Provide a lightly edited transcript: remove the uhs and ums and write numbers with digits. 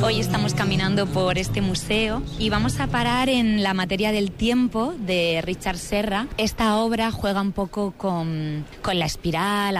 Hoy estamos caminando por este museo y vamos a parar en La materia del tiempo de Richard Serra. Esta obra juega un poco con la espiral,